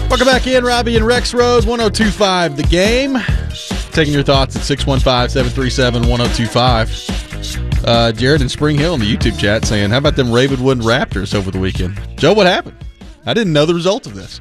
Welcome back in, Robbie and Rex Rose, 102.5 The Game. Taking your thoughts at 615-737-1025. Jared in Spring Hill in the YouTube chat saying, how about them Ravenwood Raptors over the weekend? Joe, what happened? I didn't know the result of this.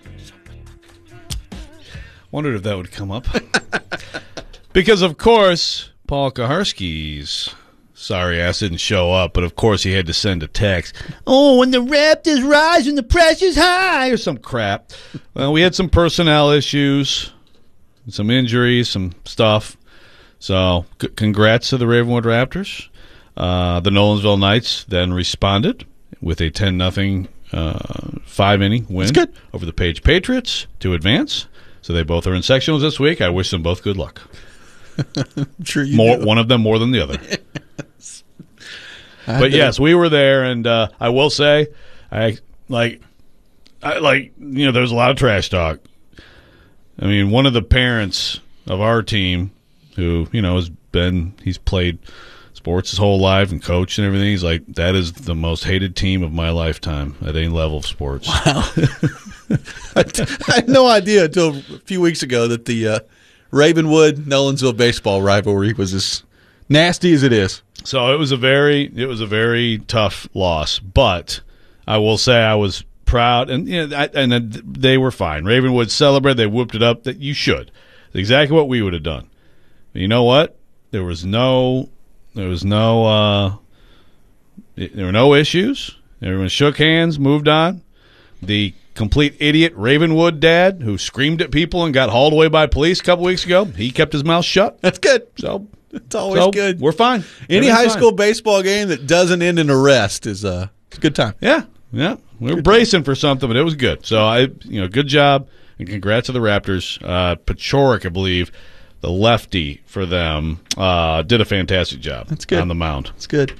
Wondered if that would come up. Because, of course, Paul Kaharski's sorry ass didn't show up, but of course he had to send a text. Oh, when the Raptors rise and the pressure's high, or some crap. Well, we had some personnel issues, some injuries, some stuff. So, congrats to the Ravenwood Raptors. The Nolensville Knights then responded with a 10-0 5-inning win over the Page Patriots to advance. So they both are in sectionals this week. I wish them both good luck. I'm sure you do. One of them more than the other. But yes, we were there, and I will say, there was a lot of trash talk. I mean, one of the parents of our team, who he's played sports his whole life and coached and everything. He's like, that is the most hated team of my lifetime at any level of sports. Wow. I had no idea until a few weeks ago that the Ravenwood-Nolensville baseball rivalry was as nasty as it is. So it was a very tough loss, but I will say I was proud, and they were fine. Ravenwood celebrated; they whooped it up. That you should. It's exactly what we would have done. But you know what? There were no issues. Everyone shook hands, moved on. The complete idiot Ravenwood dad who screamed at people and got hauled away by police a couple weeks ago, he kept his mouth shut. That's good. So it's always good. We're fine. Any high school baseball game that doesn't end in arrest is a good time. Yeah. We were bracing for something, but it was good. So good job and congrats to the Raptors. Pachorik, I believe, the lefty for them, did a fantastic job. That's good. On the mound. That's good.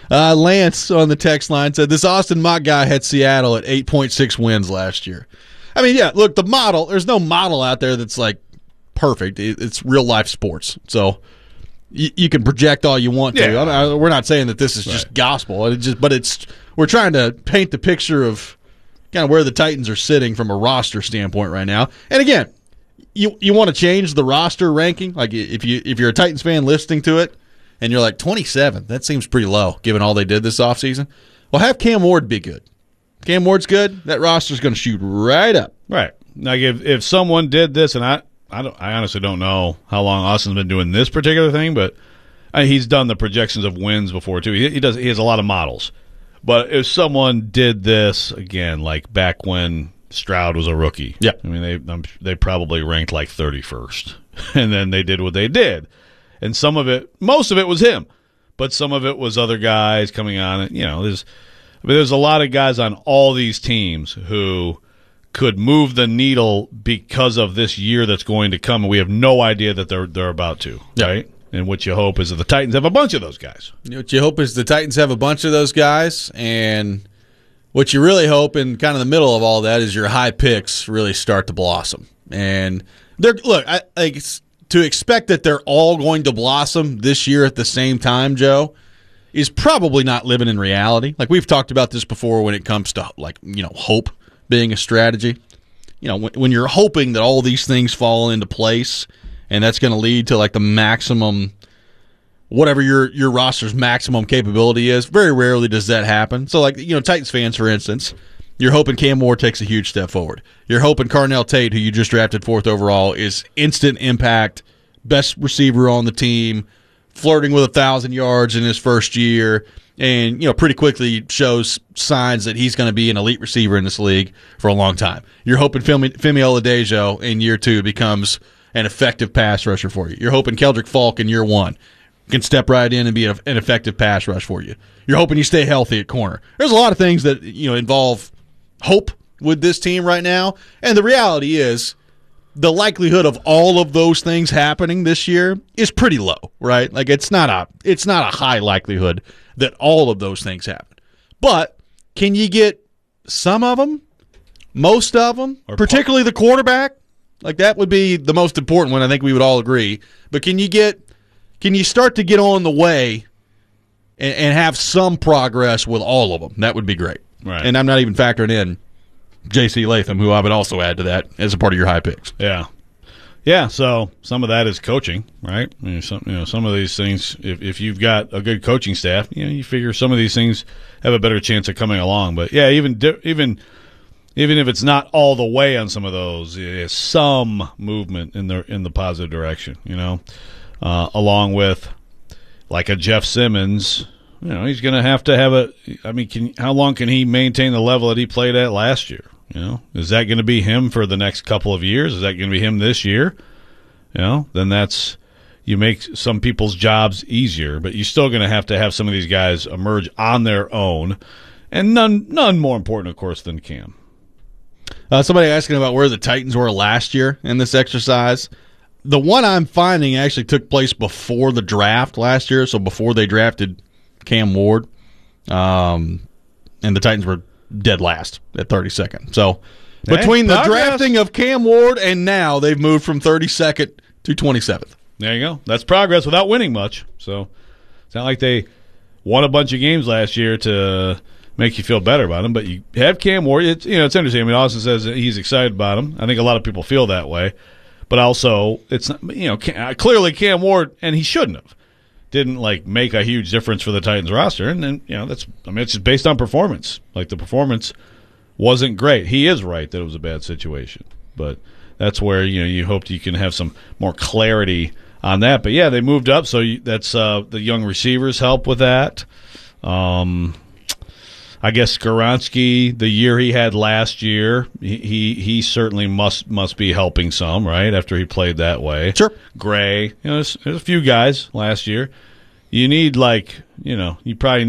Lance on the text line said, this Austin Mock guy had Seattle at 8.6 wins last year. I mean, yeah, look, the model, there's no model out there that's like perfect. It's real life sports. So you can project all you want to. Yeah. We're not saying that this is just gospel. We're trying to paint the picture of kind of where the Titans are sitting from a roster standpoint right now. And again, you want to change the roster ranking? Like if you're a Titans fan listening to it and you're like 27, that seems pretty low given all they did this offseason. Well, have Cam Ward be good. Cam Ward's good. That roster's going to shoot right up. Right. Like if someone did this, and I honestly don't know how long Austin's been doing this particular thing, but he's done the projections of wins before too. He has a lot of models. But if someone did this again, like back when Stroud was a rookie, yeah, I mean they probably ranked like 31st, and then they did what they did, and most of it was him, but some of it was other guys coming on. And there's a lot of guys on all these teams who could move the needle because of this year that's going to come, and we have no idea that they're about to, right? And what you hope is that the Titans have a bunch of those guys. What you hope is the Titans have a bunch of those guys, and what you really hope in kind of the middle of all that is your high picks really start to blossom. And to expect that they're all going to blossom this year at the same time, Joe, is probably not living in reality. Like we've talked about this before when it comes to hope being a strategy. When you're hoping that all these things fall into place, and that's going to lead to like the maximum, whatever your roster's maximum capability is. Very rarely does that happen. So like, Titans fans, for instance, you're hoping Cam Ward takes a huge step forward. You're hoping Carnell Tate, who you just drafted 4th overall, is instant impact, best receiver on the team, flirting with 1,000 yards in his first year, and pretty quickly shows signs that he's going to be an elite receiver in this league for a long time. You're hoping Femi Oladejo in year 2 becomes an effective pass rusher for you. You're hoping Keldrick Falk in year 1 can step right in and be an effective pass rush for you. You're hoping you stay healthy at corner. There's a lot of things that involve hope with this team right now, and the reality is the likelihood of all of those things happening this year is pretty low, right? Like it's not a high likelihood that all of those things happen. But can you get some of them, most of them, particularly the quarterback? Like that would be the most important one. I think we would all agree. But can you start to get on the way and have some progress with all of them? That would be great. Right. And I'm not even factoring in J.C. Latham, who I would also add to that as a part of your high picks. Yeah. Yeah, so some of that is coaching, right? Some of these things, if you've got a good coaching staff, you figure some of these things have a better chance of coming along. But yeah, even if it's not all the way on some of those, there's some movement in the positive direction. Along with like a Jeff Simmons, he's going to have a. I mean, how long can he maintain the level that he played at last year? Is that going to be him for the next couple of years? Is that going to be him this year? Then you make some people's jobs easier, but you're still going to have some of these guys emerge on their own, and none more important, of course, than Cam. Somebody asking about where the Titans were last year in this exercise. The one I'm finding actually took place before the draft last year, so before they drafted Cam Ward, and the Titans were dead last at 32nd. So between the drafting of Cam Ward and now, they've moved from 32nd to 27th. There you go. That's progress without winning much. So it's not like they won a bunch of games last year to make you feel better about him. But you have Cam Ward. It's interesting. I mean, Austin says that he's excited about him. I think a lot of people feel that way. But also, it's clearly Cam Ward, and he shouldn't have. Didn't make a huge difference for the Titans roster, and then it's just based on performance. Like, the performance wasn't great. He is right that it was a bad situation, but that's where you hoped you can have some more clarity on that. But yeah, they moved up, so that's the young receivers help with that. I guess Skoronski, the year he had last year, he certainly must be helping some, right, after he played that way. Sure. Gray, there's a few guys last year. You need you probably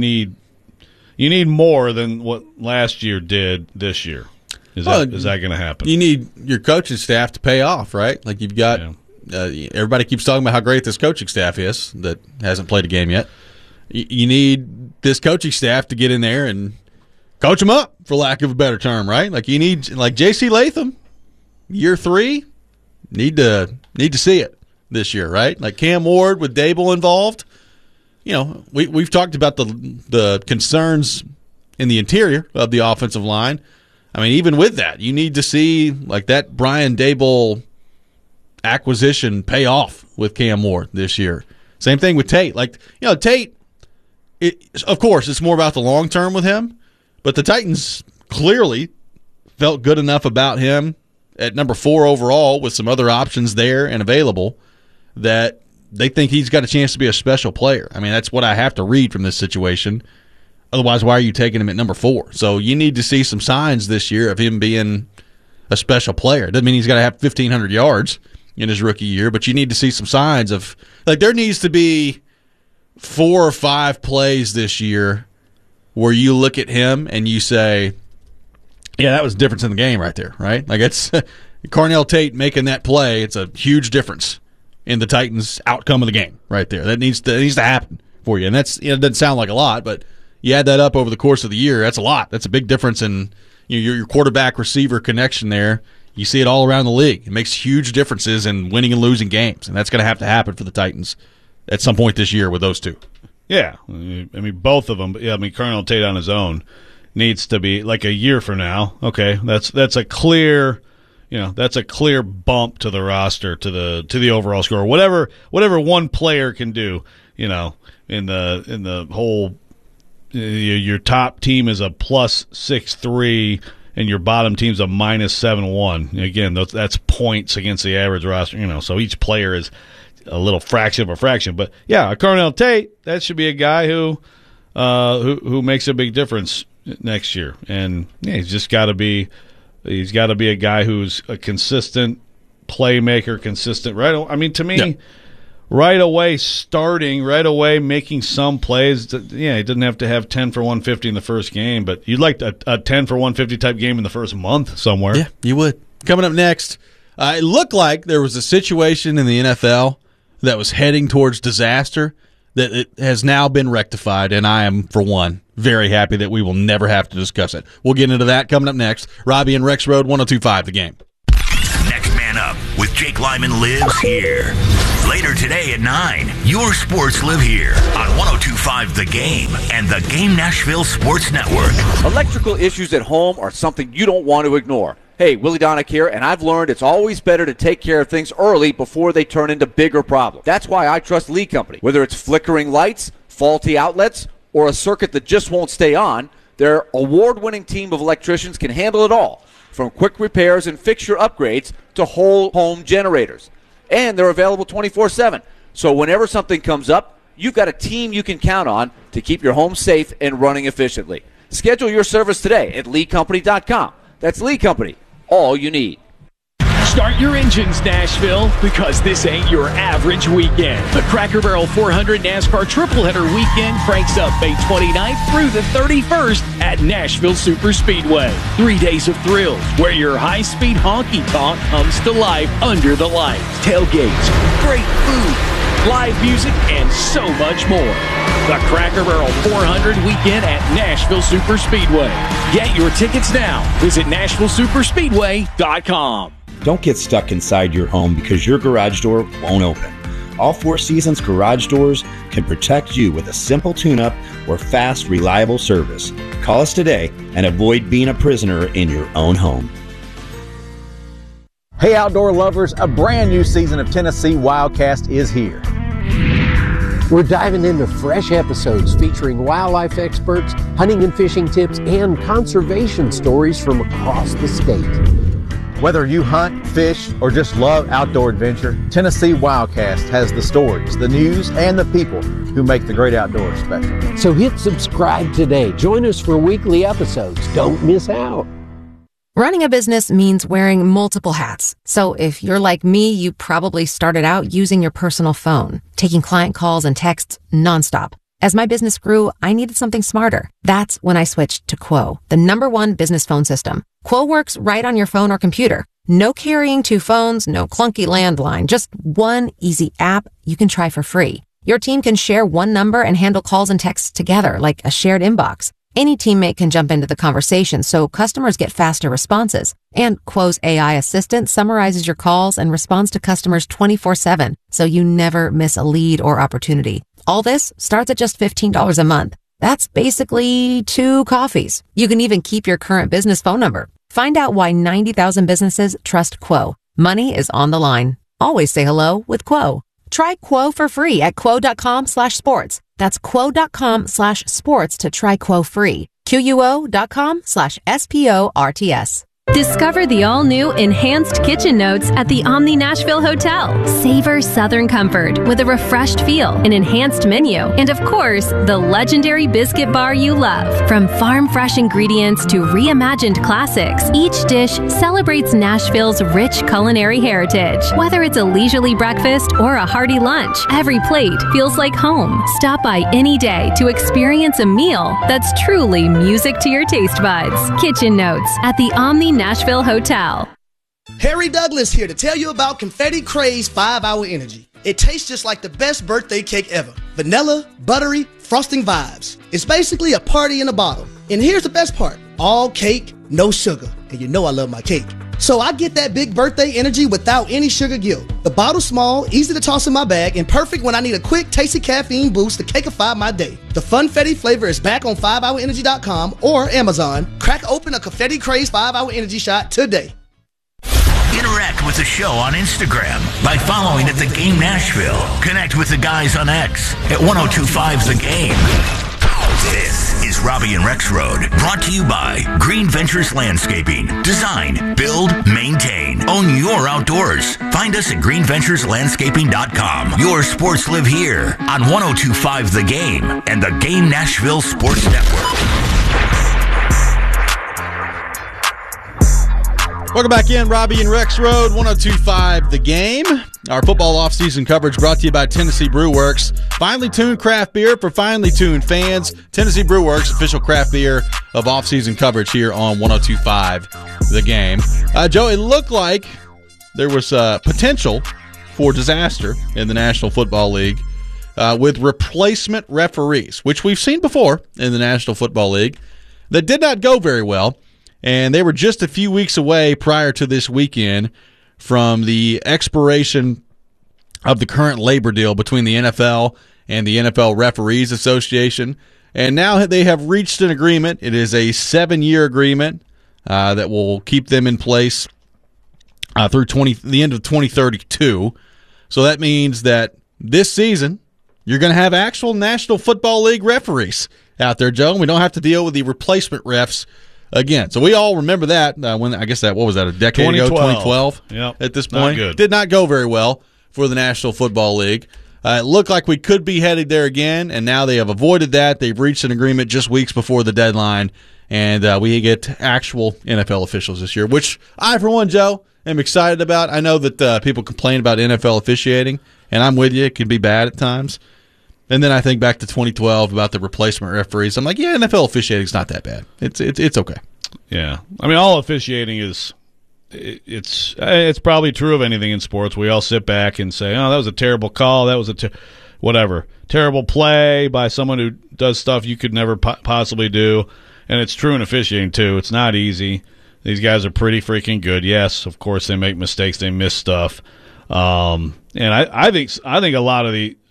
need more than what last year did this year. Is that going to happen? You need your coaching staff to pay off, right? Like, you've got everybody keeps talking about how great this coaching staff is that hasn't played a game yet. You need this coaching staff to get in there and coach them up, for lack of a better term, right? Like, you need, like J.C. Latham, year 3, need to see it this year, right? Like Cam Ward with Dable involved. We've talked about the concerns in the interior of the offensive line. I mean, even with that, you need to see that Brian Dable acquisition pay off with Cam Ward this year. Same thing with Tate. Tate, of course, it's more about the long term with him. But the Titans clearly felt good enough about him at number 4 overall with some other options there and available that they think he's got a chance to be a special player. I mean, that's what I have to read from this situation. Otherwise, why are you taking him at number 4? So you need to see some signs this year of him being a special player. Doesn't mean he's got to have 1,500 yards in his rookie year, but you need to see some signs of there needs to be 4 or 5 plays this year where you look at him and you say, yeah, that was a difference in the game right there, right? It's Carnell Tate making that play. It's a huge difference in the Titans' outcome of the game right there. That needs to happen for you. And that's it doesn't sound like a lot, but you add that up over the course of the year, that's a lot. That's a big difference in your quarterback-receiver connection there. You see it all around the league. It makes huge differences in winning and losing games, and that's going to have to happen for the Titans at some point this year with those two. Yeah, I mean, both of them. Yeah, I mean, Carnell Tate on his own needs to be a year from now. Okay, that's a clear, that's a clear bump to the roster, to the overall score. Whatever one player can do, in the whole, your top team is a +6.3 and your bottom team's a -7.1. Again, that's points against the average roster. So each player is a little fraction of a fraction, but yeah, Carnell Tate, that should be a guy who makes a big difference next year, and he's got to be a guy who's a consistent playmaker, consistent. Right? I mean, to me, right away, making some plays. He didn't have to have 10 for 150 in the first game, but you'd like a 10 for 150 type game in the first month somewhere. Yeah, you would. Coming up next, it looked like there was a situation in the NFL that was heading towards disaster, that it has now been rectified, and I am, for one, very happy that we will never have to discuss it. We'll get into that coming up next. Robbie and Rex Road, 102.5 The Game. Next Man Up with Jake Lyman lives here. Later today at 9, your sports live here on 102.5 The Game and the Game Nashville Sports Network. Electrical issues at home are something you don't want to ignore. Hey, Willie Donick here, and I've learned it's always better to take care of things early before they turn into bigger problems. That's why I trust Lee Company. Whether it's flickering lights, faulty outlets, or a circuit that just won't stay on, their award-winning team of electricians can handle it all, from quick repairs and fixture upgrades to whole home generators. And they're available 24/7. So whenever something comes up, you've got a team you can count on to keep your home safe and running efficiently. Schedule your service today at LeeCompany.com. That's Lee Company, all you need. Start your engines, Nashville, because this ain't your average weekend. The Cracker Barrel 400 NASCAR Tripleheader Weekend cranks up May 29th through the 31st at Nashville Superspeedway. 3 days of thrills where your high-speed honky-tonk comes to life under the lights. Tailgates, great food, live music, and so much more. The Cracker Barrel 400 Weekend at Nashville Superspeedway. Get your tickets now. Visit NashvilleSuperspeedway.com. Don't get stuck inside your home because your garage door won't open. All Four Seasons garage doors can protect you with a simple tune-up or fast, reliable service. Call us today and avoid being a prisoner in your own home. Hey outdoor lovers, a brand new season of Tennessee Wildcast is here. We're diving into fresh episodes featuring wildlife experts, hunting and fishing tips, and conservation stories from across the state. Whether you hunt, fish, or just love outdoor adventure, Tennessee Wildcast has the stories, the news, and the people who make the great outdoors special. So hit subscribe today. Join us for weekly episodes. Don't miss out. Running a business means wearing multiple hats. So if you're like me, you probably started out using your personal phone, taking client calls and texts nonstop. As my business grew, I needed something smarter. That's when I switched to Quo, the #1 business phone system. Quo works right on your phone or computer. No carrying 2 phones, no clunky landline, just one easy app you can try for free. Your team can share one number and handle calls and texts together like a shared inbox. Any teammate can jump into the conversation so customers get faster responses. And Quo's AI assistant summarizes your calls and responds to customers 24/7, so you never miss a lead or opportunity. All this starts at just $15 a month. That's basically 2 coffees. You can even keep your current business phone number. Find out why 90,000 businesses trust Quo. Money is on the line. Always say hello with Quo. Try Quo for free at quo.com/sports. That's quo.com/sports to try Quo free. QUO.com/SPORTS. Discover the all-new Enhanced Kitchen Notes at the Omni Nashville Hotel. Savor Southern comfort with a refreshed feel, an enhanced menu, and of course, the legendary biscuit bar you love. From farm-fresh ingredients to reimagined classics, each dish celebrates Nashville's rich culinary heritage. Whether it's a leisurely breakfast or a hearty lunch, every plate feels like home. Stop by any day to experience a meal that's truly music to your taste buds. Kitchen Notes at the Omni Nashville Hotel. Harry Douglas here to tell you about Confetti Craze 5-Hour Energy. It tastes just like the best birthday cake ever. Vanilla, buttery, frosting vibes. It's basically a party in a bottle. And here's the best part. All cake, no sugar. And you know I love my cake. So I get that big birthday energy without any sugar guilt. The bottle's small, easy to toss in my bag, and perfect when I need a quick, tasty caffeine boost to cakeify my day. The Funfetti flavor is back on 5hourenergy.com or Amazon. Crack open a Confetti Craze 5-Hour Energy shot today. Interact with the show on Instagram by following at The Game Nashville. Connect with the guys on X at 1025 The Game. This is Robbie and Rex Road, brought to you by Green Ventures Landscaping. Design, build, maintain, own your outdoors. Find us at greenventureslandscaping.com. Your sports live here on 1025 The Game and the Game Nashville Sports Network. Welcome back in, Robbie and Rex Road, 1025 The Game. Our football offseason coverage brought to you by Tennessee Brew Works. Finely tuned craft beer for finely tuned fans. Tennessee Brew Works, official craft beer of offseason coverage here on 1025 The Game. Joe, it looked like there was potential for disaster in the National Football League with replacement referees, which we've seen before in the National Football League. That did not go very well. And they were just a few weeks away prior to this weekend from the expiration of the current labor deal between the NFL and the NFL Referees Association. And now they have reached an agreement. It is a 7-year agreement that will keep them in place through the end of 2032. So that means that this season, you're going to have actual National Football League referees out there, Joe. And we don't have to deal with the replacement refs again. So we all remember that when, I guess that, what was that, a decade ago, 2012? Yep. At this point. Not good. Did not go very well for the National Football League. It looked like we could be headed there again, and now they have avoided that. They've reached an agreement just weeks before the deadline, and we get actual NFL officials this year, which I, for one, Joe, am excited about. I know that people complain about NFL officiating, and I'm with you. It can be bad at times. And then I think back to 2012 about the replacement referees. I'm like, yeah, NFL officiating is not that bad. It's okay. Yeah. I mean, all officiating is it's probably true of anything in sports. We all sit back and say, oh, that was a terrible call. That was a terrible play by someone who does stuff you could never possibly do. And it's true in officiating, too. It's not easy. These guys are pretty freaking good. Yes, of course, they make mistakes. They miss stuff. And I think a lot of the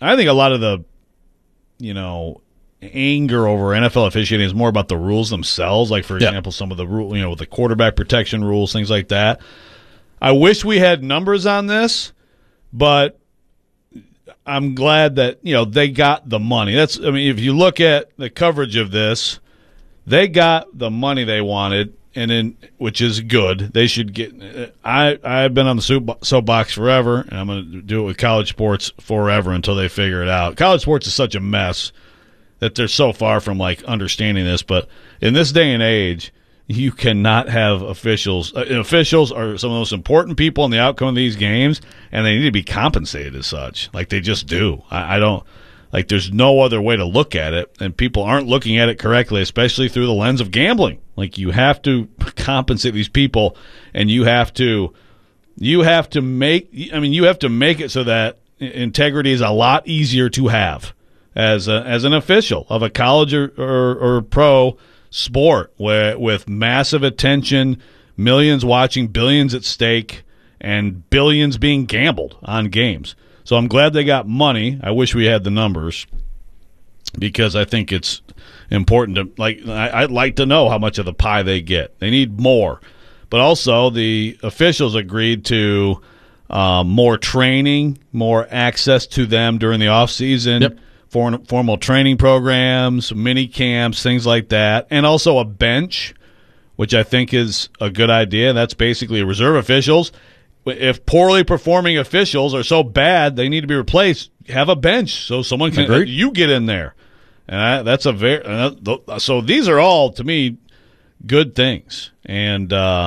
anger over NFL officiating is more about the rules themselves. Like, for example, some of the rule, with the quarterback protection rules, things like that. I wish we had numbers on this, but I'm glad that, they got the money. If you look at the coverage of this, they got the money they wanted, which is good. They should get. I've been on the soapbox forever, and I'm going to do it with college sports forever until they figure it out. College sports is such a mess that they're so far from understanding this. But in this day and age, you cannot have officials. Officials are some of the most important people in the outcome of these games, and they need to be compensated as such. Like they just do. I don't. There's no other way to look at it, and people aren't looking at it correctly, especially through the lens of gambling. You have to compensate these people, and you have to make it so that integrity is a lot easier to have as an official of a college or pro sport with massive attention, millions watching, billions at stake, and billions being gambled on games. So I'm glad they got money. I wish we had the numbers because I think it's important to I'd like to know how much of the pie they get. They need more. But also the officials agreed to more training, more access to them during the off season. Yep. Formal training programs, mini camps, things like that, and also a bench, which I think is a good idea. That's basically reserve officials. If poorly performing officials are so bad they need to be replaced, have a bench so someone can you get in there. And that's a so these are all to me good things. And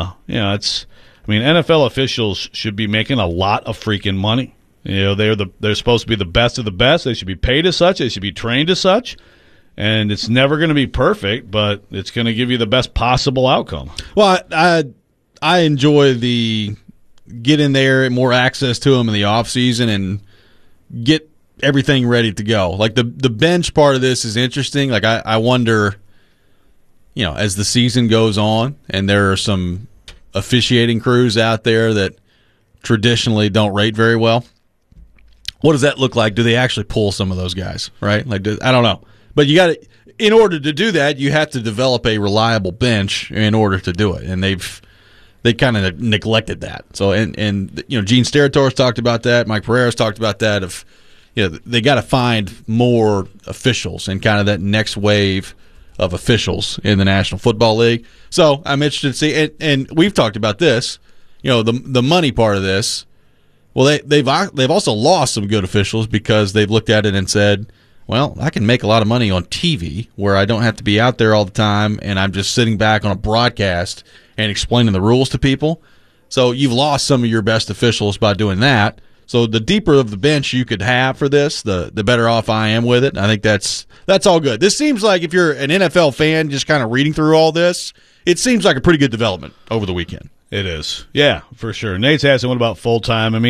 NFL officials should be making a lot of freaking money. They're supposed to be the best of the best. They should be paid as such. They should be trained as such. And it's never going to be perfect, but it's going to give you the best possible outcome. Well, I enjoy the get in there and more access to them in the off season and get everything ready to go. The bench part of this is interesting. I wonder, as the season goes on and there are some officiating crews out there that traditionally don't rate very well, what does that look like? Do they actually pull some of those guys, right? I don't know. But you got to, in order to do that, you have to develop a reliable bench in order to do it. And they kind of neglected that. So and Gene Steratore talked about that. Mike Pereira's talked about that. They got to find more officials and kind of that next wave of officials in the National Football League. So I'm interested to see. And we've talked about this. The money part of this. Well, they've also lost some good officials because they've looked at it and said, well, I can make a lot of money on TV where I don't have to be out there all the time and I'm just sitting back on a broadcast and explaining the rules to people. So you've lost some of your best officials by doing that. So the deeper of the bench you could have for this, the better off I am with it. I think that's all good. This seems like if you're an NFL fan just kind of reading through all this, it seems like a pretty good development over the weekend. It is. Yeah, for sure. Nate's asking, what about full-time? I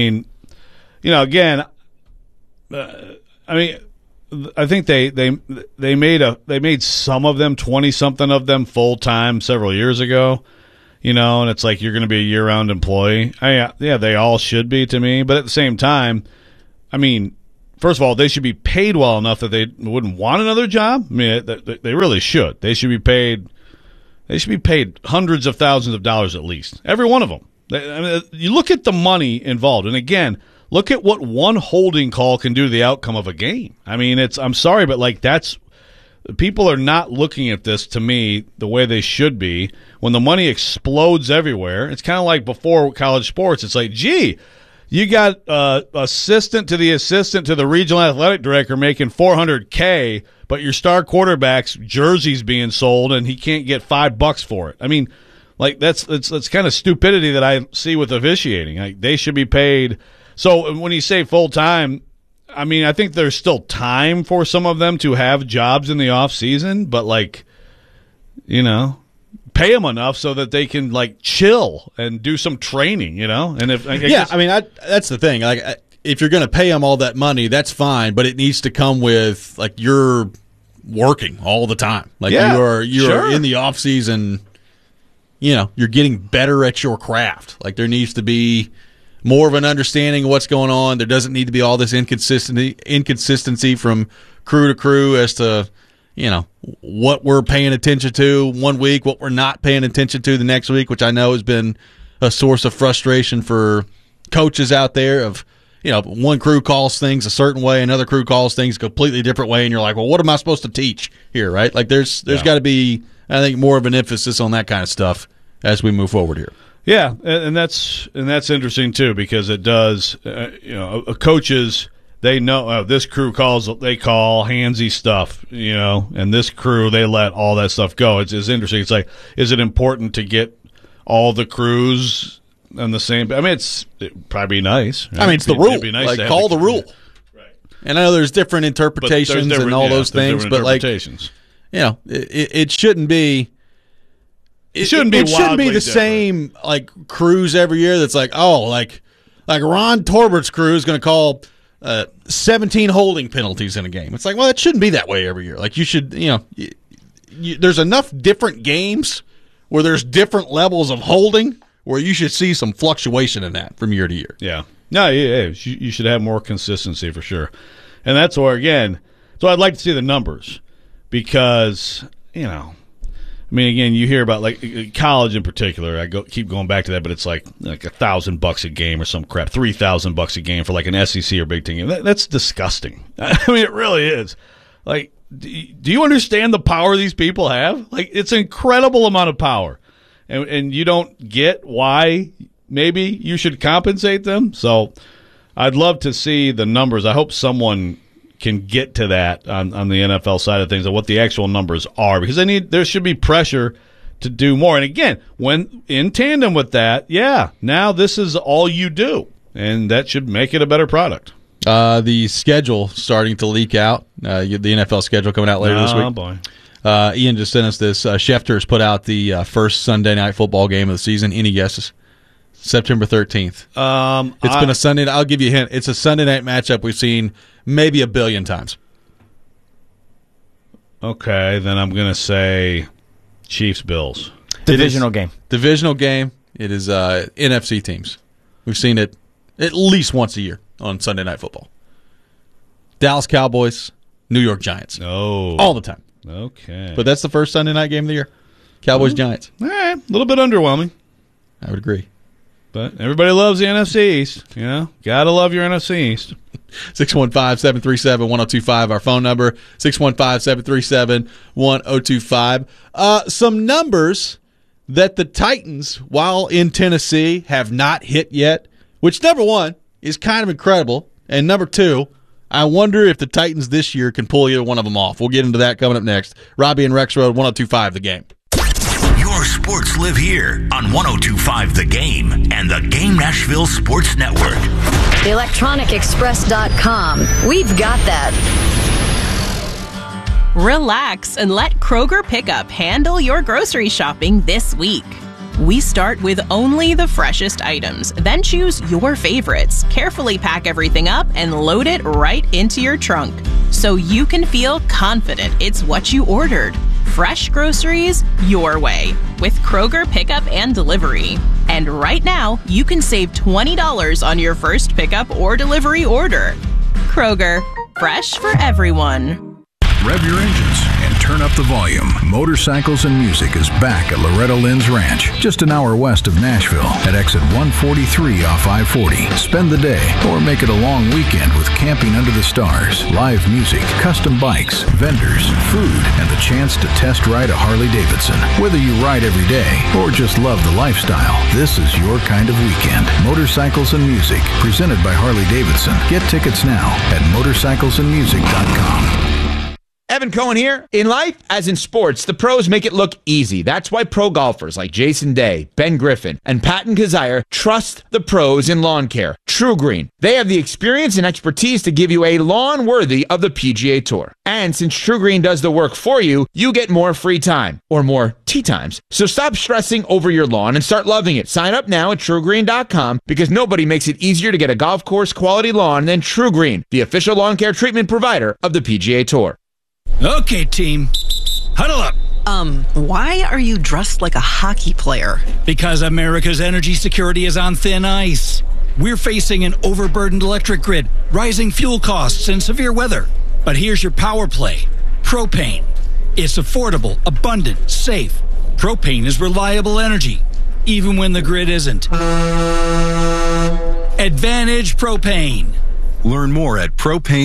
think they made some of them, 20-something of them full-time several years ago, and it's like you're going to be a year-round employee. Yeah, they all should be to me. But at the same time, I mean, first of all, they should be paid well enough that they wouldn't want another job. I mean, they really should. They should be paid. They should be paid hundreds of thousands of dollars at least. Every one of them. I mean, you look at the money involved, and again, look at what one holding call can do to the outcome of a game. I mean, I'm sorry, but like people are not looking at this to me the way they should be. When the money explodes everywhere, it's kind of like before college sports. It's like, gee, you got assistant to the regional athletic director making $400K, but your star quarterback's jersey's being sold and he can't get $5 for it. I mean, like that's kind of stupidity that I see with officiating. Like, they should be paid. So when you say full time, I mean, I think there's still time for some of them to have jobs in the off season, but like, you know, pay them enough so that they can like chill and do some training, you know. And if that's the thing. Like, if you're going to pay them all that money, that's fine, but it needs to come with like you're working all the time. Like you're sure. In the off season, you know, you're getting better at your craft. Like, there needs to be more of an understanding of what's going on. There doesn't need to be all this inconsistency from crew to crew as to, you know, what we're paying attention to one week, what we're not paying attention to the next week, which I know has been a source of frustration for coaches out there of, you know, one crew calls things a certain way, another crew calls things a completely different way, and you're like, well, what am I supposed to teach here, right? Like, there's got to be, I think, more of an emphasis on that kind of stuff as we move forward here. Yeah, and that's interesting too, because it does. You know, coaches, they know this crew they call handsy stuff, you know, and this crew, they let all that stuff go. It's interesting. It's like, is it important to get all the crews on the same? I mean, it'd probably be nice. Right? I mean, it's the rule. It'd be nice like, to call the rule. Right. And I know there's different interpretations and all those things, but like, you know, it shouldn't be. It shouldn't be the same like crews every year. That's like, oh, like Ron Torbert's crew is going to call 17 holding penalties in a game. It's like, well, it shouldn't be that way every year. Like, you should, you know, there's enough different games where there's different levels of holding where you should see some fluctuation in that from year to year. Yeah, no, you should have more consistency for sure. And that's where, again, so I'd like to see the numbers, because, you know, I mean, again, you hear about like college in particular. Keep going back to that, but it's like $1,000 a game or some crap, $3,000 a game for like an SEC or Big Ten game. That's disgusting. I mean, it really is. Like, do you understand the power these people have? Like, it's an incredible amount of power, and you don't get why maybe you should compensate them. So, I'd love to see the numbers. I hope someone can get to that on the NFL side of things, and what the actual numbers are, because there should be pressure to do more. And again, when in tandem with that, now this is all you do, and that should make it a better product. The schedule starting to leak out. The NFL schedule coming out later this week. Oh boy! Ian just sent us this. Schefter has put out the first Sunday night football game of the season. Any guesses? September 13th. It's been a Sunday. I'll give you a hint. It's a Sunday night matchup we've seen maybe 1 billion times. Okay, then I'm going to say Chiefs-Bills. Divisional game. Divisional game. It is NFC teams. We've seen it at least once a year on Sunday Night Football. Dallas Cowboys, New York Giants. Oh. All the time. Okay. But that's the first Sunday night game of the year. Cowboys-Giants. All right, a little bit underwhelming. I would agree. But everybody loves the NFC East. You know, gotta love your NFC East. 615-737-1025, our phone number, 615-737-1025. Some numbers that the Titans, while in Tennessee, have not hit yet, which, number one, is kind of incredible, and number two, I wonder if the Titans this year can pull either one of them off. We'll get into that coming up next. Robbie and Rex Road, 102.5 The Game. Your sports live here on 102.5 The Game and the Game Nashville Sports Network. ElectronicExpress.com. We've got that. Relax and let Kroger Pickup handle your grocery shopping this week. We start with only the freshest items, then choose your favorites, carefully pack everything up, and load it right into your trunk, so you can feel confident it's what you ordered. Fresh groceries your way with Kroger Pickup and Delivery. And right now, you can save $20 on your first pickup or delivery order. Kroger, fresh for everyone. Rev your engines and turn up the volume. Motorcycles and Music is back at Loretta Lynn's Ranch, just an hour west of Nashville at exit 143 off I-40. Spend the day or make it a long weekend with camping under the stars, live music, custom bikes, vendors, food, and the chance to test ride a Harley-Davidson. Whether you ride every day or just love the lifestyle, this is your kind of weekend. Motorcycles and Music, presented by Harley-Davidson. Get tickets now at motorcyclesandmusic.com. Evan Cohen here. In life, as in sports, the pros make it look easy. That's why pro golfers like Jason Day, Ben Griffin, and Patton Kazire trust the pros in lawn care. True Green. They have the experience and expertise to give you a lawn worthy of the PGA Tour. And since True Green does the work for you, you get more free time, or more tee times. So stop stressing over your lawn and start loving it. Sign up now at TrueGreen.com because nobody makes it easier to get a golf course quality lawn than True Green, the official lawn care treatment provider of the PGA Tour. Okay, team. Huddle up. Why are you dressed like a hockey player? Because America's energy security is on thin ice. We're facing an overburdened electric grid, rising fuel costs, and severe weather. But here's your power play. Propane. It's affordable, abundant, safe. Propane is reliable energy, even when the grid isn't. Advantage Propane. Learn more at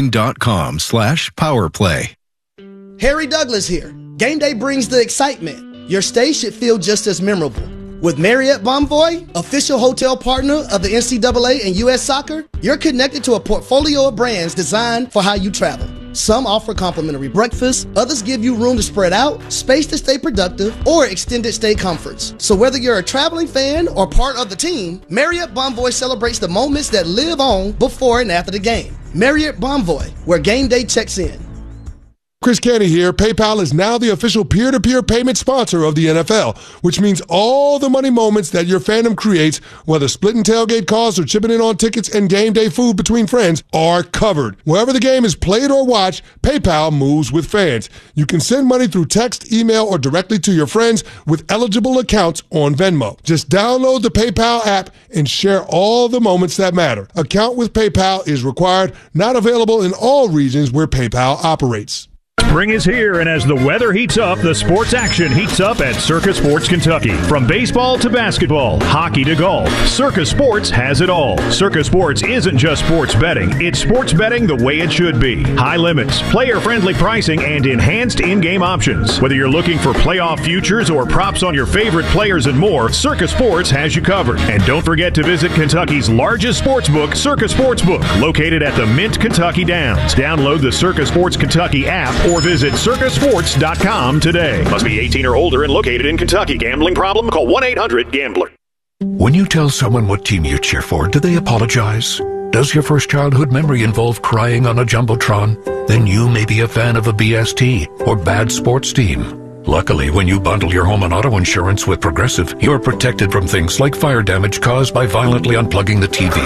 propane.com/powerplay. Harry Douglas here. Game day brings the excitement. Your stay should feel just as memorable. With Marriott Bonvoy, official hotel partner of the NCAA and U.S. Soccer, you're connected to a portfolio of brands designed for how you travel. Some offer complimentary breakfast, others give you room to spread out, space to stay productive, or extended stay comforts. So whether you're a traveling fan or part of the team, Marriott Bonvoy celebrates the moments that live on before and after the game. Marriott Bonvoy, where game day checks in. Chris Canty here. PayPal is now the official peer-to-peer payment sponsor of the NFL, which means all the money moments that your fandom creates, whether splitting tailgate costs or chipping in on tickets and game day food between friends, are covered. Wherever the game is played or watched, PayPal moves with fans. You can send money through text, email, or directly to your friends with eligible accounts on Venmo. Just download the PayPal app and share all the moments that matter. Account with PayPal is required, not available in all regions where PayPal operates. Spring is here, and as the weather heats up, the sports action heats up at Circa Sports Kentucky. From baseball to basketball, hockey to golf, Circa Sports has it all. Circa Sports isn't just sports betting, it's sports betting the way it should be. High limits, player-friendly pricing, and enhanced in-game options. Whether you're looking for playoff futures or props on your favorite players and more, Circa Sports has you covered. And don't forget to visit Kentucky's largest sportsbook, Circa Sportsbook, located at the Mint Kentucky Downs. Download the Circa Sports Kentucky app or visit circasports.com today. Must be 18 or older and located in Kentucky. Gambling problem? Call 1-800-GAMBLER. When you tell someone what team you cheer for, do they apologize? Does your first childhood memory involve crying on a Jumbotron? Then you may be a fan of a BST or bad sports team. Luckily, when you bundle your home and auto insurance with Progressive, you're protected from things like fire damage caused by violently unplugging the TV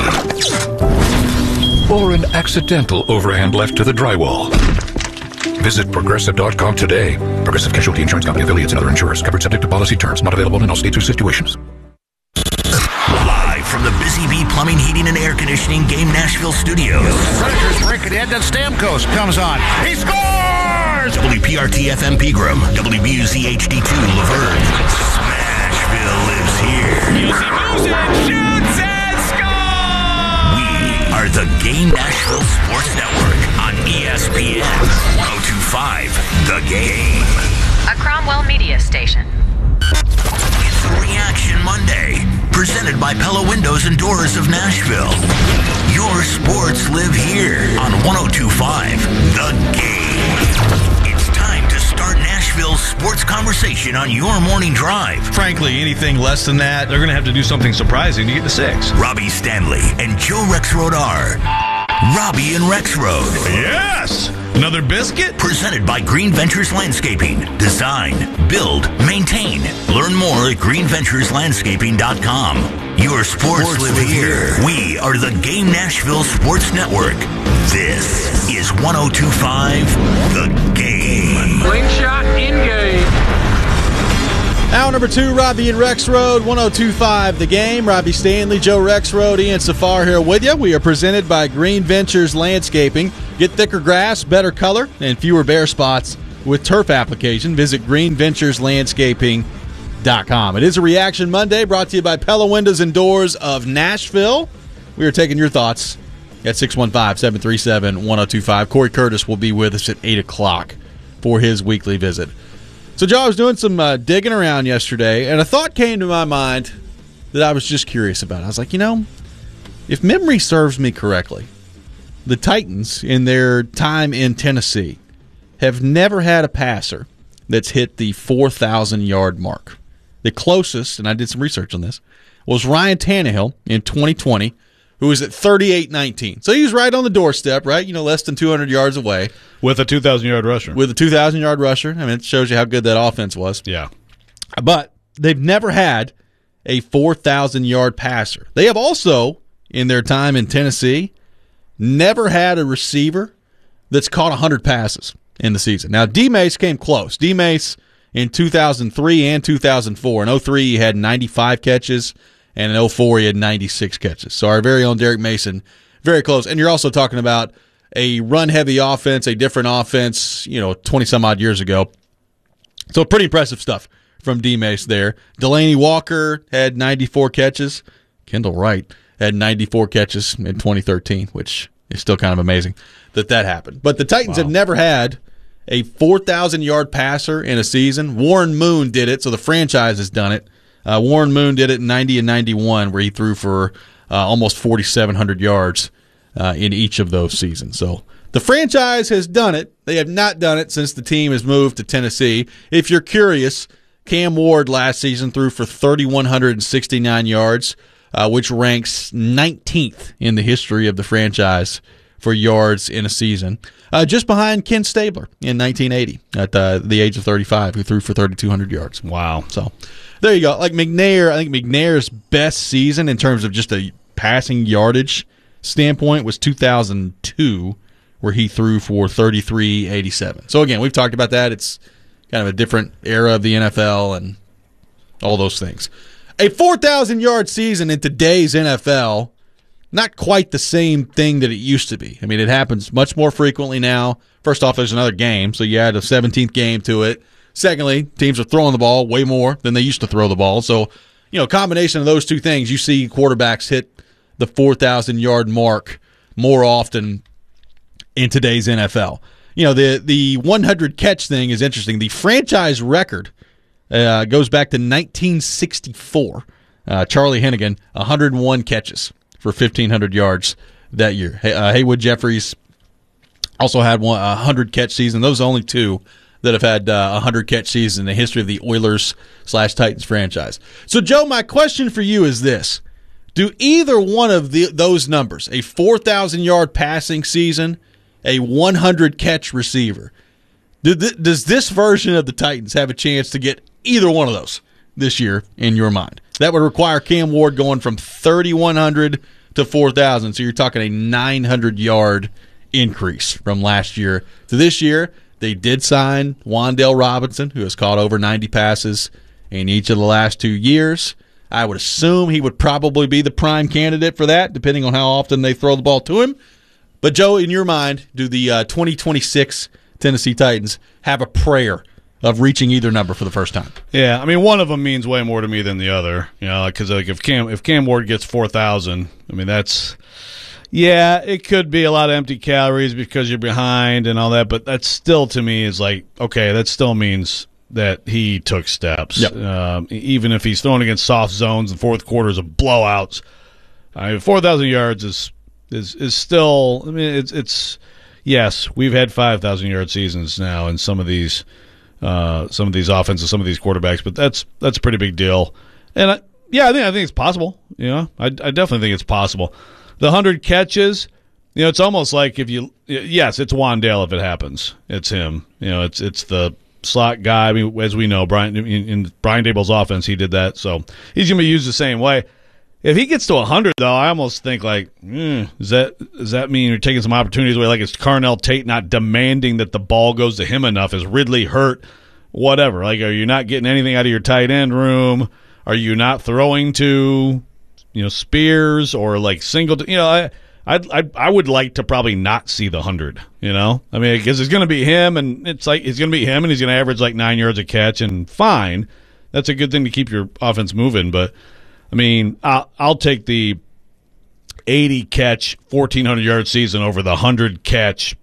or an accidental overhand left to the drywall. Visit Progressive.com today. Progressive Casualty Insurance Company, affiliates, and other insurers. Covered subject to policy terms. Not available in all states or situations. Live from the Busy Bee Plumbing, Heating, and Air Conditioning Game Nashville studios. Predators break it in, then Stamkos comes on. He scores! WPRT-FM Pegram, WBUZ HD2 Laverne. Smashville lives here. Music moves it, shoots, and scores! We are the Game Nashville Sports Network on ESPN 1025 The Game. A Cromwell media station. It's Reaction Monday, presented by Pella Windows and Doors of Nashville. Your sports live here on 1025 The Game. It's time to start Nashville's sports conversation on your morning drive. Frankly, anything less than that, they're going to have to do something surprising to get to 6. Robbie Stanley and Joe Rexrode are Robbie and Rexrode. Yes! Another biscuit? Presented by Green Ventures Landscaping. Design, build, maintain. Learn more at greenventureslandscaping.com. Your sports live here. We are the Game Nashville Sports Network. This is 1025 The Game. Slingshot in game. Hour number 2, Robbie and Rex Road, 102.5 The Game. Robbie Stanley, Joe Rex Road, Ian Safar here with you. We are presented by Green Ventures Landscaping. Get thicker grass, better color, and fewer bare spots with turf application. Visit greenventureslandscaping.com. It is a Reaction Monday brought to you by Pella Windows and Doors of Nashville. We are taking your thoughts at 615-737-1025. Corey Curtis will be with us at 8 o'clock for his weekly visit. So, Joe, I was doing some digging around yesterday, and a thought came to my mind that I was just curious about. I was like, if memory serves me correctly, the Titans, in their time in Tennessee, have never had a passer that's hit the 4,000-yard mark. The closest, and I did some research on this, was Ryan Tannehill in 2020, who was at 38-19. So he was right on the doorstep, right? Less than 200 yards away. With a 2,000-yard rusher. With a 2,000-yard rusher. I mean, it shows you how good that offense was. Yeah. But they've never had a 4,000-yard passer. They have also, in their time in Tennessee, never had a receiver that's caught 100 passes in the season. Now, D-Mace came close. D-Mace in 2003 and 2004. In 2003, he had 95 catches. And in 2004, he had 96 catches. So our very own Derek Mason, very close. And you're also talking about a run-heavy offense, a different offense, 20-some-odd years ago. So pretty impressive stuff from D-Mace there. Delaney Walker had 94 catches. Kendall Wright had 94 catches in 2013, which is still kind of amazing that happened. But the Titans have never had a 4,000-yard passer in a season. Warren Moon did it, so the franchise has done it. Warren Moon did it in 90 and 91, where he threw for almost 4,700 yards in each of those seasons. So the franchise has done it. They have not done it since the team has moved to Tennessee. If you're curious, Cam Ward last season threw for 3,169 yards, which ranks 19th in the history of the franchise for yards in a season, just behind Ken Stabler in 1980 at the age of 35, who threw for 3,200 yards. Wow. So there you go. Like McNair, I think McNair's best season in terms of just a passing yardage standpoint was 2002, where he threw for 3,387. So again, we've talked about that. It's kind of a different era of the NFL and all those things. A 4,000-yard season in today's NFL, not quite the same thing that it used to be. I mean, it happens much more frequently now. First off, there's another game, so you add a 17th game to it. Secondly, teams are throwing the ball way more than they used to throw the ball. So, combination of those two things, you see quarterbacks hit the 4,000-yard mark more often in today's NFL. The 100-catch thing is interesting. The franchise record goes back to 1964. Charlie Hennigan, 101 catches for 1,500 yards that year. Haywood Jeffries also had a 100-catch season. Those are only two that have had a 100-catch season in the history of the Oilers/Titans franchise. So, Joe, my question for you is this. Do either one of those numbers, a 4,000-yard passing season, a 100-catch receiver, does this version of the Titans have a chance to get either one of those this year in your mind? That would require Cam Ward going from 3,100 to 4,000, so you're talking a 900-yard increase from last year to this year. They did sign Wan'Dale Robinson, who has caught over 90 passes in each of the last 2 years. I would assume he would probably be the prime candidate for that, depending on how often they throw the ball to him. But, Joe, in your mind, do the 2026 Tennessee Titans have a prayer of reaching either number for the first time? Yeah, I mean, one of them means way more to me than the other. Because if Cam Ward gets 4,000, I mean, that's... Yeah, it could be a lot of empty calories because you're behind and all that, but that still, to me, is like, okay, that still means that he took steps. Yep. Even if he's throwing against soft zones and fourth quarters of blowouts. 4,000 yards is still, I mean, it's yes, we've had 5,000-yard seasons now in some of these offenses, some of these quarterbacks, but that's a pretty big deal. And I think it's possible. I definitely think it's possible. The 100 catches, it's almost like yes, it's Wan'Dale if it happens. It's him. It's the slot guy. I mean, as we know, in Brian Daboll's offense, he did that, so he's going to be used the same way. If he gets to 100, though, I almost think does that mean you're taking some opportunities away? Like, it's Carnell Tate not demanding that the ball goes to him enough? Is Ridley hurt? whatever. Like, are you not getting anything out of your tight end room? Are you not throwing to, Spears or like single? I would like to probably not see the 100. I mean, because it's going to be him, and it's like he's going to be him, and he's going to average like 9 yards a catch, and fine, that's a good thing to keep your offense moving. But I mean, I'll take the 80 catch, 1,400-yard season over the 100 catch,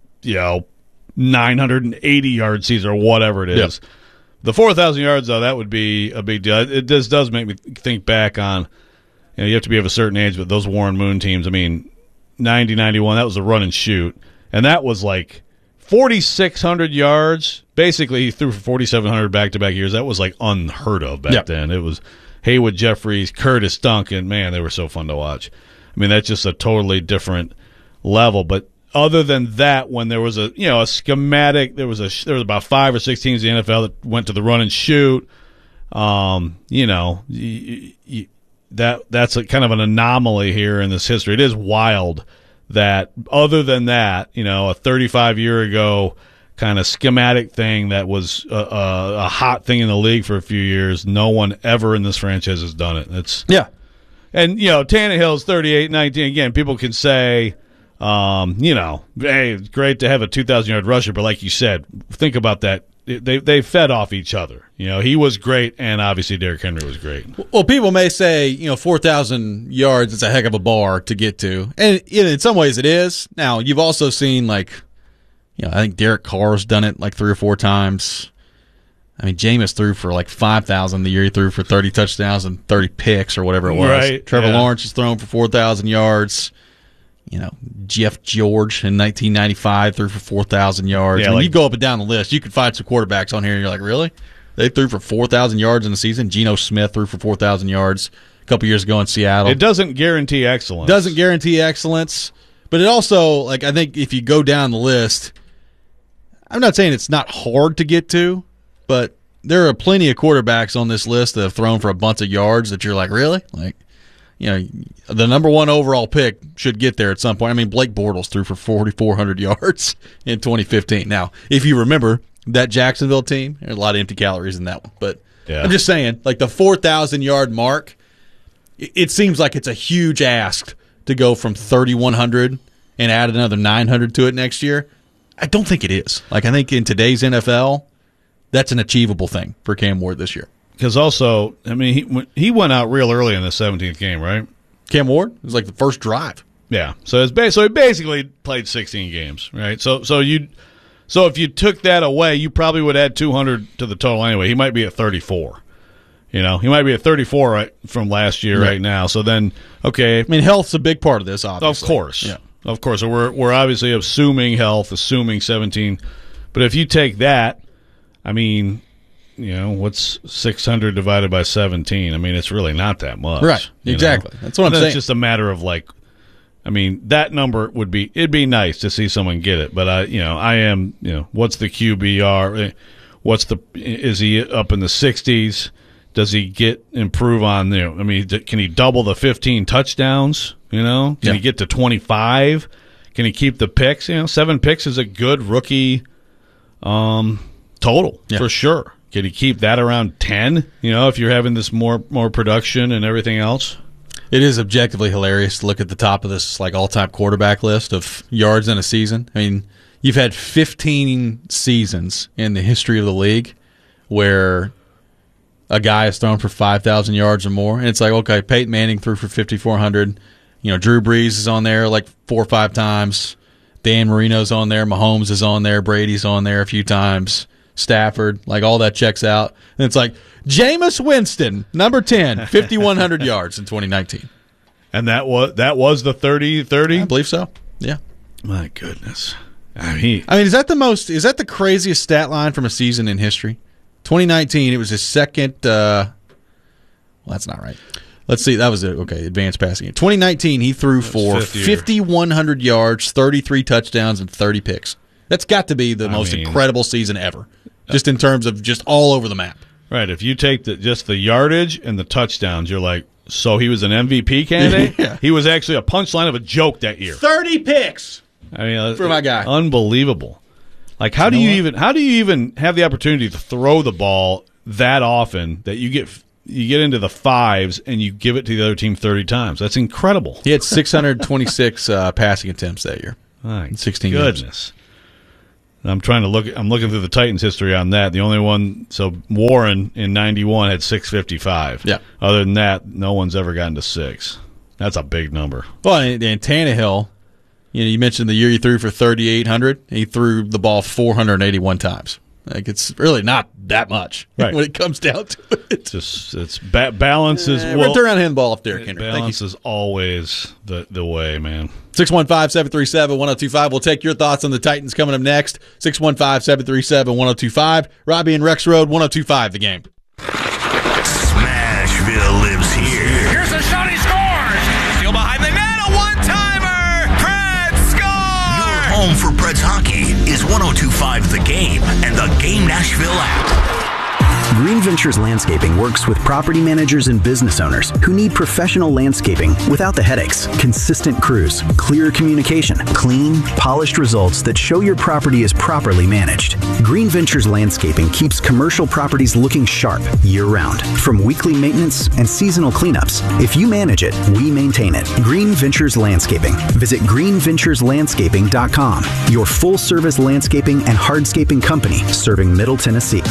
980 yard season or whatever it is. Yep. The 4,000 yards, though, that would be a big deal. It does make me think back on, you have to be of a certain age, but those Warren Moon teams, I mean, 90, 91, that was a run and shoot. And that was like 4,600 yards. Basically, he threw for 4,700 back-to-back years. That was like unheard of back then. It was Haywood Jeffries, Curtis Duncan. Man, they were so fun to watch. I mean, that's just a totally different level. But other than that, when there was a schematic, there was about 5 or 6 teams in the NFL that went to the run and shoot. That's a kind of an anomaly here in this history. It is wild that other than that, a 35-year ago kind of schematic thing that was a hot thing in the league for a few years, no one ever in this franchise has done it. And Tannehill's 38-19. Again, people can say, hey, it's great to have a 2,000-yard rusher, but like you said, think about that. They fed off each other. He was great, and obviously Derrick Henry was great. Well, people may say, 4,000 yards is a heck of a bar to get to, and in some ways it is. Now, you've also seen, I think Derek Carr's done it like 3 or 4 times. I mean, Jameis threw for like 5,000 the year he threw for 30 touchdowns and 30 picks or whatever it was. Right, Trevor Lawrence has thrown for 4,000 yards. Jeff George in 1995 threw for 4,000 yards. Yeah, you go up and down the list, you could find some quarterbacks on here, and you're like, really? They threw for 4,000 yards in the season? Geno Smith threw for 4,000 yards a couple years ago in Seattle. It doesn't guarantee excellence. But it also, I think if you go down the list, I'm not saying it's not hard to get to, but there are plenty of quarterbacks on this list that have thrown for a bunch of yards that you're like, really? The number 1 overall pick should get there at some point. I mean, Blake Bortles threw for 4,400 yards in 2015. Now, if you remember that Jacksonville team, there's a lot of empty calories in that one. But I'm just saying, the 4,000-yard mark, it seems like it's a huge ask to go from 3,100 and add another 900 to it next year. I don't think it is. I think in today's NFL, that's an achievable thing for Cam Ward this year. Because also, I mean, he went out real early in the 17th game, right? Cam Ward? It was like the first drive. Yeah. So he basically played 16 games, right? So if you took that away, you probably would add 200 to the total anyway. He might be at 34. He might be at 34 right from last year right now. So then, okay. I mean, health's a big part of this, obviously. Of course. Yeah. Of course. So we're obviously assuming health, assuming 17. But if you take that, I mean, what's 600 divided by 17? I mean, it's really not that much. Right. Exactly. That's what I'm saying. It's just a matter of that number it'd be nice to see someone get it. But I am, what's the QBR? Is he up in the 60s? Does he improve on, can he double the 15 touchdowns? Can he get to 25? Can he keep the picks? 7 picks is a good rookie total for sure. Can he keep that around 10? If you're having this more production and everything else. It is objectively hilarious to look at the top of this all-time quarterback list of yards in a season. I mean, you've had 15 seasons in the history of the league where a guy has thrown for 5,000 yards or more, and it's like, okay, Peyton Manning threw for 5,400. Drew Brees is on there 4 or 5 times. Dan Marino's on there. Mahomes is on there. Brady's on there a few times. Stafford, all that checks out. And it's like, Jameis Winston, number 10, 5,100 yards in 2019. And that was the 30-30? I believe so. Yeah. My goodness. I mean, is that the craziest stat line from a season in history? 2019, it was his second, well, that's not right. Let's see, that was it. Okay, advanced passing. In 2019, he threw for 5,100 yards, 33 touchdowns, and 30 picks. That's got to be the most incredible season ever, just in terms of just all over the map. Right. If you take just the yardage and the touchdowns, you're like, so he was an MVP candidate? Yeah. He was actually a punchline of a joke that year. 30 picks for my guy. Unbelievable. Like, how do you even have the opportunity to throw the ball that often that you get into the fives and you give it to the other team 30 times? That's incredible. He had 626 passing attempts that year. My 16 goodness. games. I'm looking through the Titans' history on that. The only one, so Warren in 91 had 655. Yeah. Other than that, no one's ever gotten to 6. That's a big number. Well, and Tannehill, you mentioned the year he threw for 3,800. He threw the ball 481 times. Like, it's really not that much when it comes down to it. It's balance is we're turn around handball off Derrick Henry. Balance is always the way, man. 615-737-1025. We'll take your thoughts on the Titans coming up next. 615-737-1025. Robbie and Rex Road, 1025 The Game. Smashville lives here. Here's a shot, he scores! Still behind the net, a one-timer! Preds score! Your home for Preds hockey is 1025 The Game and the Game Nashville app. Green Ventures Landscaping works with property managers and business owners who need professional landscaping without the headaches, consistent crews, clear communication, clean, polished results that show your property is properly managed. Green Ventures Landscaping keeps commercial properties looking sharp year-round. From weekly maintenance and seasonal cleanups, if you manage it, we maintain it. Green Ventures Landscaping. Visit greenventureslandscaping.com, your full-service landscaping and hardscaping company serving Middle Tennessee.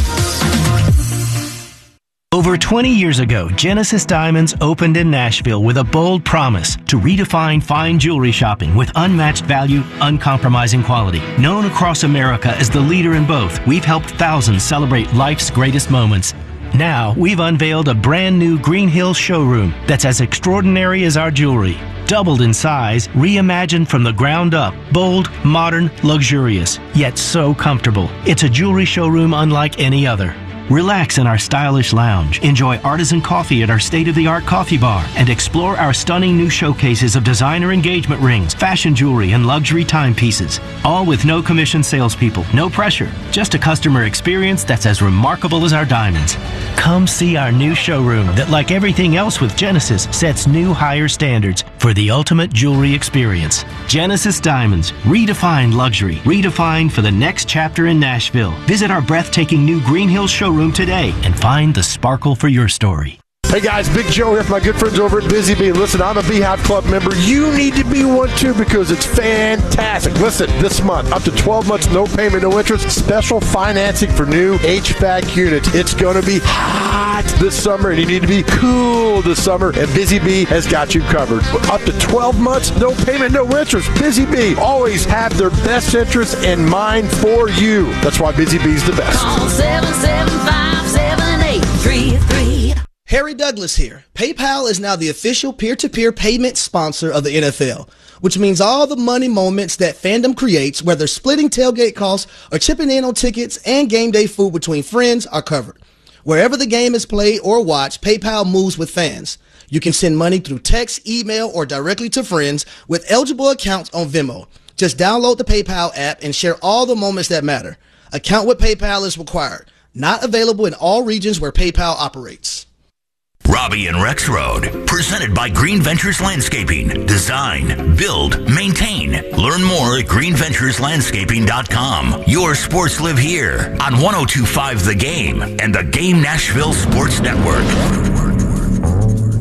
Over 20 years ago, Genesis Diamonds opened in Nashville with a bold promise to redefine fine jewelry shopping with unmatched value, uncompromising quality. Known across America as the leader in both, we've helped thousands celebrate life's greatest moments. Now, we've unveiled a brand new Green Hills showroom that's as extraordinary as our jewelry. Doubled in size, reimagined from the ground up, bold, modern, luxurious, yet so comfortable. It's a jewelry showroom unlike any other. Relax in our stylish lounge, enjoy artisan coffee at our state-of-the-art coffee bar, and explore our stunning new showcases of designer engagement rings, fashion jewelry, and luxury timepieces. All with no commission salespeople, no pressure, just a customer experience that's as remarkable as our diamonds. Come see our new showroom that, like everything else with Genesis, sets new higher standards for the ultimate jewelry experience. Genesis Diamonds, redefined luxury, redefined for the next chapter in Nashville. Visit our breathtaking new Green Hills showroom today and find the sparkle for your story. Hey guys, Big Joe here from my good friends over at Busy Bee. Listen, I'm a Beehive Club member. You need to be one too because it's fantastic. Listen, this month, up to 12 months, no payment, no interest, special financing for new HVAC units. It's going to be hot this summer and you need to be cool this summer, and Busy Bee has got you covered. Up to 12 months, no payment, no interest. Busy Bee always have their best interests in mind for you. That's why Busy Bee's the best. Call 775-7833. Harry Douglas here. PayPal is now the official peer-to-peer payment sponsor of the NFL, which means all the money moments that fandom creates, whether splitting tailgate costs or chipping in on tickets and game day food between friends, are covered. Wherever the game is played or watched, PayPal moves with fans. You can send money through text, email, or directly to friends with eligible accounts on Venmo. Just download the PayPal app and share all the moments that matter. Account with PayPal is required. Not available in all regions where PayPal operates. Robbie and Rex Road, presented by Green Ventures Landscaping. Design, build, maintain. Learn more at greenventureslandscaping.com. Your sports live here on 1025 The Game and the Game Nashville Sports Network.